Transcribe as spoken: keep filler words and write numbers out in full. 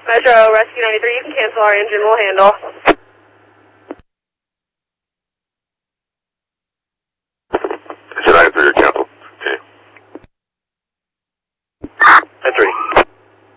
Metro, Rescue ninety-three, you can cancel our engine, we'll handle.